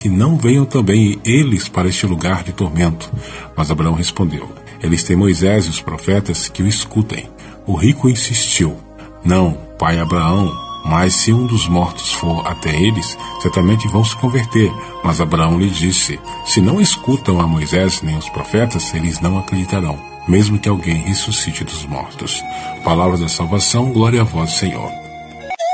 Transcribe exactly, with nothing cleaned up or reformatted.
que não venham também eles para este lugar de tormento. Mas Abraão respondeu: eles têm Moisés e os profetas que o escutem. O rico insistiu: não, pai Abraão, mas se um dos mortos for até eles, certamente vão se converter. Mas Abraão lhe disse: se não escutam a Moisés nem os profetas, eles não acreditarão, mesmo que alguém ressuscite dos mortos. Palavra da salvação, glória a vós, Senhor.